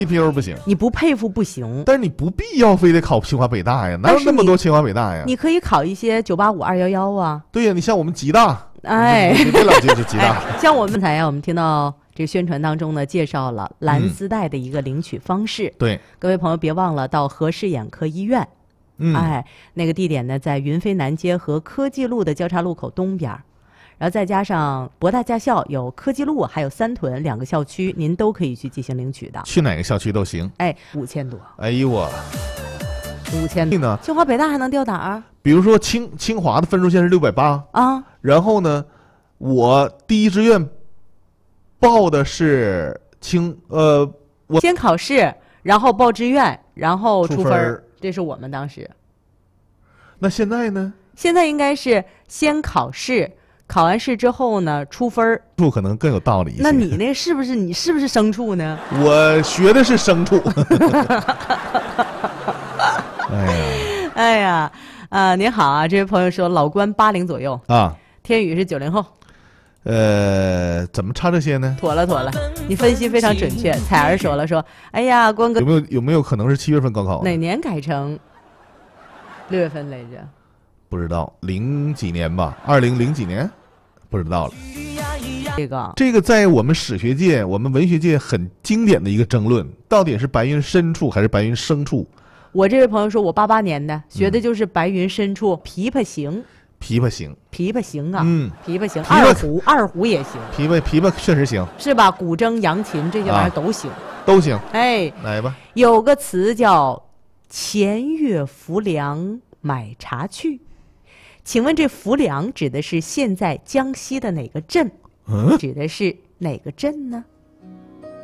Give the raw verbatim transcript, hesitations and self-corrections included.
G P U 不行， 你不佩服不行。 但是你不必要非得考清华北大呀，哪有那么多清华北大呀？ 你可以考一些九八五、二幺幺啊。 对呀，你像我们吉大， 哎， 你别老接着吉大。 哎、像我们刚才呀，我们听到这个宣传当中呢，介绍了蓝丝带的一个领取方式。嗯、 对， 各位朋友别忘了到和氏眼科医院。 嗯， 哎，那个地点呢，在云飞南街和科技路的交叉路口东边。然后再加上博大驾校有科技路还有三屯两个校区，您都可以去进行领取的。 去哪个校区都行。 哎，五千多。 哎呦我， 五千多呢？清华北大还能掉哪儿？ 比如说清清华的分数线是六百八啊， 然后呢，我第一志愿报的是清呃，我先考试，然后报志愿，然后出分儿， 这是我们当时。 那现在呢？ 现在应该是先考试。考完试之后呢，出分儿， 处可能更有道理一些。 那你那是不是你是不是牲畜呢？ 我学的是牲畜。哎呀， 哎呀，啊，您好啊，这位朋友说老关八零左右啊， 天宇是九零后， 呃，怎么差这些呢？ 妥了妥了，你分析非常准确。彩儿说了说，哎呀，关哥有没有有没有可能是七月份高考？ 哪年改成六月份来着？ 不知道，零几年吧，二零零几年。不知道了， 这个这个在我们史学界、我们文学界很经典的一个争论，到底是白云深处还是白云生处？ 我这位朋友说，我八八年的，学的就是白云深处，琵琶行， 琵琶行， 琵琶行啊， 嗯， 琵琶行，二胡，二胡也行， 琵琶琵琶确实行， 是吧？古筝、扬琴这些玩意儿都行， 啊、都行。 哎， 来吧， 有个词叫“前月浮梁买茶去”。请问这浮梁指的是现在江西的哪个镇？ 嗯， 指的是哪个镇呢？